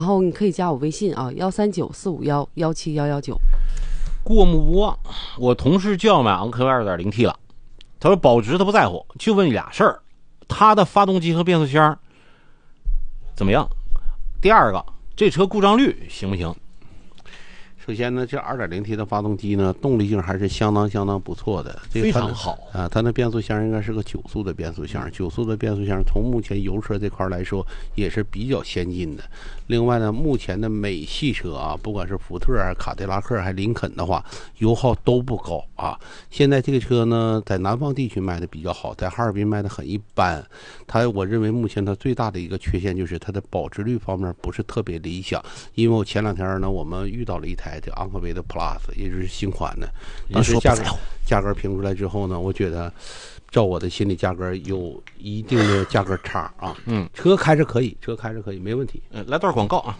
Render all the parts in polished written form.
然后你可以加我微信啊，13945117119。 过目不忘，我同事就要买昂科威 2.0T 了，他说保值他不在乎，就问你俩事儿，他的发动机和变速箱怎么样？第二个，这车故障率行不行？ 首先呢，这 2.0T 的发动机呢，动力性还是相当不错的，这个非常好啊。它的变速箱应该是个9速的变速箱，9速的变速箱从目前油车这块来说也是比较先进的。另外呢，目前的美系车啊，不管是福特还是卡迪拉克还是林肯的话，油耗都不高啊。现在这个车呢，在南方地区卖的比较好，在哈尔滨卖的很一般。我认为目前它最大的一个缺陷就是它的保值率方面不是特别理想。因为我前2天呢，我们遇到了一台这昂科威的 Plus， 也就是新款的，当时价格评出来之后呢，我觉得照我的心理价格有一定的价格差啊。车开着可以，没问题。 来段广告啊。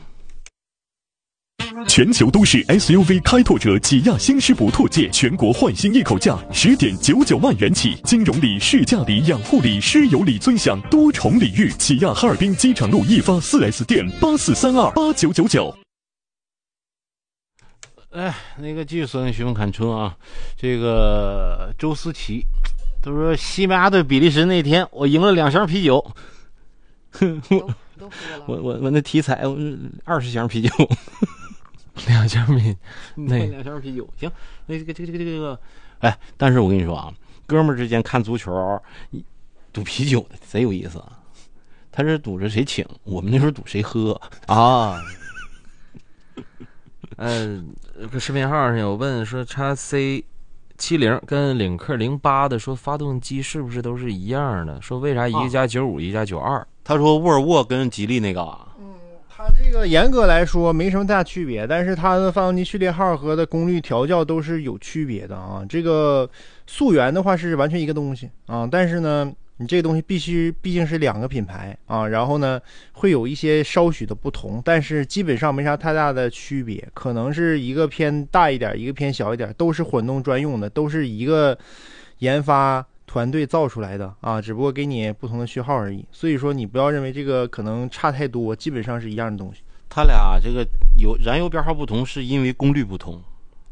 全球都市 SUV 开拓者起亚新狮不拓界全国换新一口价10.99万元起，金融礼、试驾礼、养护礼、师友礼尊享多重礼遇。起亚哈尔滨机场路一发 4S 店84328999。 哎，那个继续说询问看车啊，这个周思琪都说西班牙对比利时那天我赢了2箱啤酒，我那体彩20箱啤酒 2箱啤， 那2箱啤酒行，那这个，哎，但是我跟你说啊，哥们儿之间看足球赌啤酒的贼有意思啊，他是赌着谁请，我们那时候赌谁喝啊。视频号上有问说叉 C70跟领克08的说发动机是不是都是一样的？说为啥一个加95，一个加92？ 他说沃尔沃跟吉利那个它这个严格来说没什么大区别，但是它的发动机序列号和的功率调教都是有区别的啊。这个溯源的话是完全一个东西啊，但是呢，你这个东西毕竟是2个品牌啊，然后呢会有一些稍许的不同，但是基本上没啥太大的区别，可能是一个偏大一点，一个偏小一点，都是混动专用的，都是一个研发团队造出来的啊，只不过给你不同的序号而已。所以说你不要认为这个可能差太多，基本上是一样的东西。 他俩这个燃油编号不同，是因为功率不同。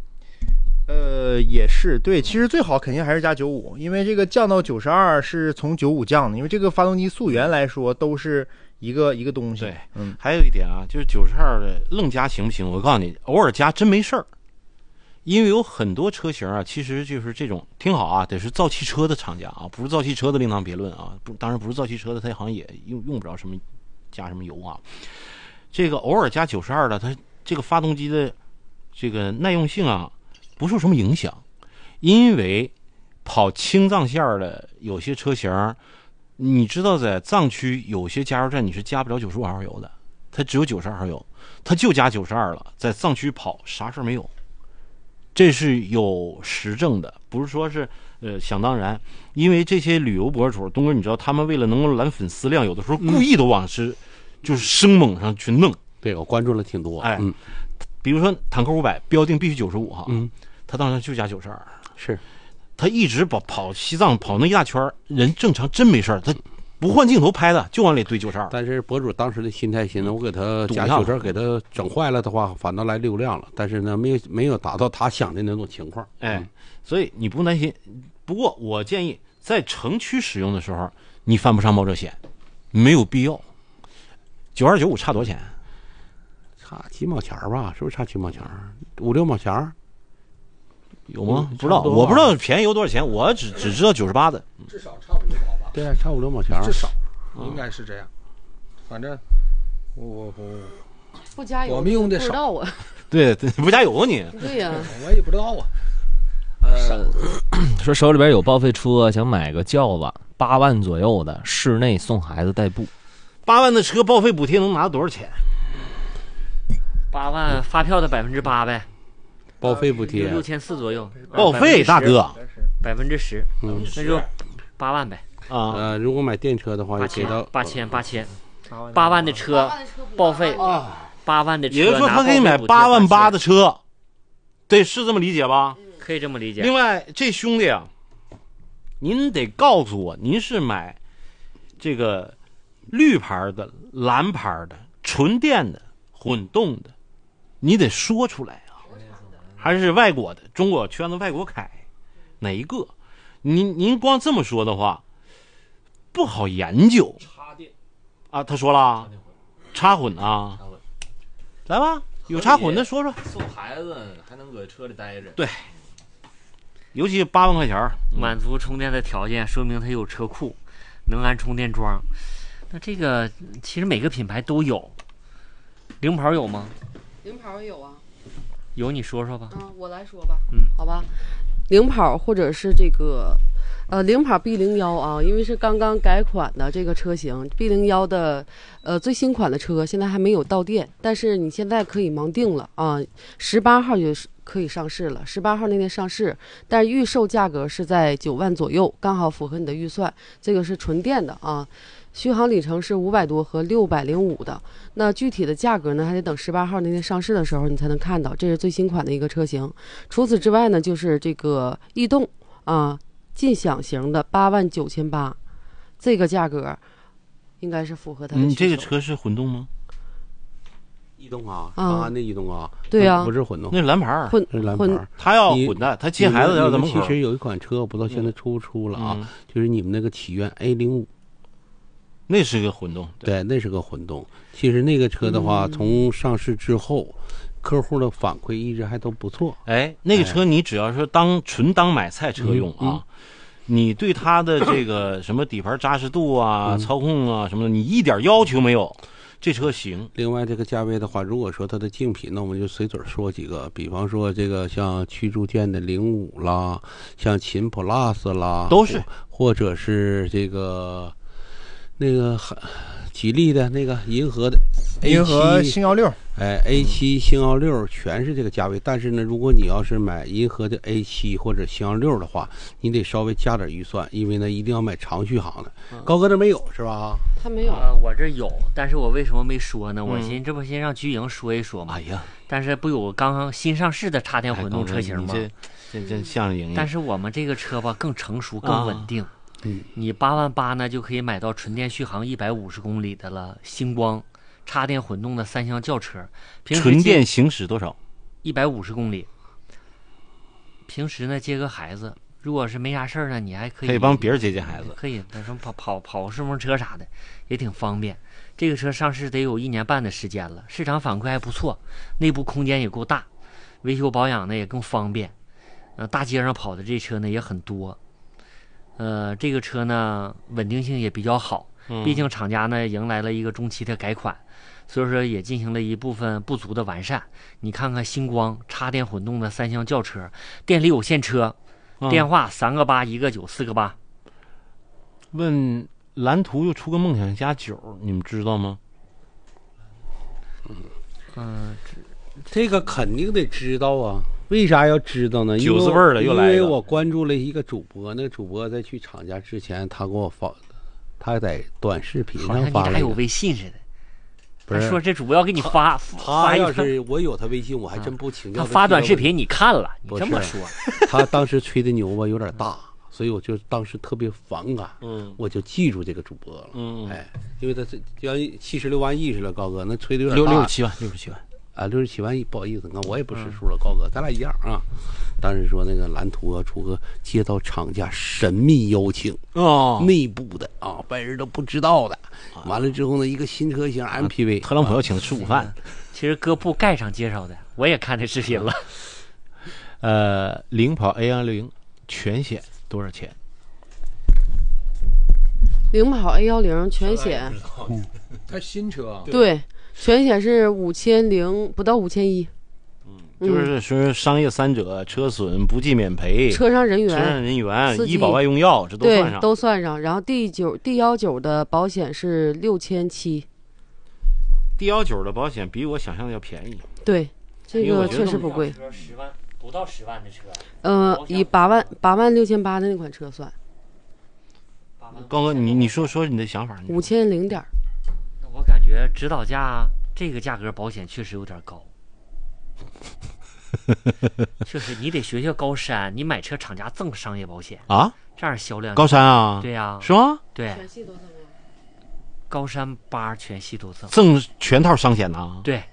也是对，其实最好肯定还是加95，因为这个降到92是从95降的，因为这个发动机溯源来说都是一个东西。 对，还有一点啊，就是92的愣加行不行？我告诉你，偶尔加真没事儿，因为有很多车型啊，其实就是这种听好啊，得是造汽车的厂家啊，不是造汽车的另当别论啊。当然不是造汽车的，它好像也用不着什么加什么油啊。这个偶尔加92的，它这个发动机的这个耐用性啊，不受什么影响。因为跑轻藏线的有些车型，你知道在藏区有些加油站你是加不了95号油的，它只有92号油，它就加92了，在藏区跑啥事没有，这是有实证的，不是说是想当然。因为这些旅游博主，东哥你知道他们为了能够揽粉丝量，有的时候故意都往就是生猛上去弄。 对，我关注了挺多。 比如说坦克500标定必须95哈，他当时就加92。 是， 他一直跑西藏跑那一大圈，人正常真没事，他不换镜头拍的，就往里堆92。 但是博主当时的心态寻思，我给他加92给他整坏了的话，反倒来流量了。但是呢，没有达到他想的那种情况。 所以你不担心。不过我建议在城区使用的时候，你犯不上冒这险，没有必要。9295差多少钱？ 差几毛钱吧？是不是差几毛钱？5、6毛钱？ 有吗？不知道，我不知道便宜油多少钱，我只知道98的， 至少差5、6毛吧。 对啊，差5、6毛钱， 至少应该是这样。反正我不加油， 我们用的少， 不知道啊。 对，不加油你？ 对呀， 我也不知道啊。 说手里边有报废车，想买个轿子，8万左右的，室内送孩子代步。 8万的车报废补贴能拿多少钱 ？8万发票的8%呗。 报废补贴 6400左右， 报废大哥 10%，那就8万呗。 如果买电车的话，给到 8000，8万的车报废，8万的车， 也就是说他给你买8万8的车，对，是这么理解吧？ 可以这么理解。 另外，这兄弟啊，您得告诉我，您是买这个绿牌的、蓝牌的、纯电的， 混动的，你得说出来啊，还是外国的？中国圈子外国开，哪一个？您光这么说的话，不好研究。 插电啊，他说了，插混啊，来吧，有插混的说说。 送孩子还能搁车里待着， 对，尤其8万块钱， 满足充电的条件，说明它有车库，能安充电桩。那这个其实每个品牌都有，零跑有吗？ 零跑有啊。 有，你说说吧。 我来说吧。 嗯， 好吧。零跑或者是这个，零跑 B01啊，因为是刚刚改款的这个车型 ，B01的最新款的车现在还没有到店，但是你现在可以盲定了啊，18号就是可以上市了，18号那天上市，但是预售价格是在9万左右，刚好符合你的预算。这个是纯电的啊，续航里程是500多和605的。那具体的价格呢，还得等18号那天上市的时候你才能看到。这是最新款的一个车型。除此之外呢，就是这个逸动啊，劲享型的89800，这个价格应该是符合它的需求。 你这个车是混动吗？ 逸动啊，长安的逸动啊， 对啊， 不是混动， 那是蓝牌， 混蓝牌。 他要混的，他接孩子要怎么？ 其实有一款车，不知道现在出不出了啊？就是你们那个启源 A05。 那是个混动， 对，那是个混动。其实那个车的话，从上市之后，客户的反馈一直还都不错。 哎，那个车你只要是纯当买菜车用啊，你对它的这个什么底盘扎实度啊、操控啊什么的，你一点要求没有，这车行。 另外这个价位的话，如果说它的竞品，那我们就随嘴说几个，比方说这个像驱逐舰的05啦，像秦 Plus 啦， 都是， 或者是这个。那个吉利的那个银河的 A7， 银河星耀6， A7 星耀6全是这个价位。但是呢，如果你要是买银河的 A7 或者星耀6的话，你得稍微加点预算，因为呢一定要买长续航的。高哥这没有是吧？ 他没有， 我这有，但是我为什么没说呢？我寻思这不先让居营说一说吗？ 哎呀， 但是不有刚刚新上市的插电混动车型吗？ 这像营业。 但是我们这个车吧更成熟更稳定。你8万8呢就可以买到纯电续航150公里的了，星光插电混动的3厢轿车， 纯电行驶多少 ？150公里。平时呢接个孩子，如果是没啥事儿呢，你还可以帮别人接孩子， 可以那什么跑顺风车啥的，也挺方便。这个车上市得有1年半的时间了，市场反馈还不错，内部空间也够大，维修保养呢也更方便。大街上跑的这车呢也很多。这个车呢稳定性也比较好，毕竟厂家呢迎来了一个中期的改款，所以说也进行了一部分不足的完善。你看看星光插电混动的3厢轿车，店里有现车，电话3个8，1个9，4个8。 问蓝图又出个梦想家9，你们知道吗？ 这个肯定得知道啊。为啥要知道呢 ？90味儿的又来一个。 因为我关注了一个主播，那个主播在去厂家之前，他给我发，他在短视频上发了。 好像你还有微信似的。 不是， 说这主播要给你发。 他要是我有他微信，我还真不请教。 他发短视频你看了，你这么说。 他当时吹的牛吧有点大，所以我就当时特别反感。我就记住这个主播了。因为他是将76万意识了，高哥那吹的有点大。 67万。 啊，67万亿，不好意思，我也不识数了，高哥，咱俩一样啊。当时说那个蓝图要出个接到厂家神秘邀请内部的啊，外人都不知道的。完了之后呢，一个新车型 MPV， 特朗普要请他吃午饭。 其实搁铺盖上介绍的，我也看这视频了。 领跑 A10全险多少钱？ 领跑 A10全险， 它新车啊， 对。全险是5000不到5100， 就是说商业3者，车损不计免赔， 车上人员、医保外用药这都算上， 对，都算上。然后D19的保险是6700。 D19的保险比我想象的要便宜。 对，这个确实不贵。 10万不到10万的车。 以86800的那款车算。 高哥，你说你的想法。 5000点。 我感觉指导价这个价格保险确实有点高，确实你得学学高山，你买车厂家赠商业保险啊， 这样销量高山啊， 对呀， 是吗？ 对， 全系都赠啊， 高山8全系都赠， 赠全套商险呐。 对，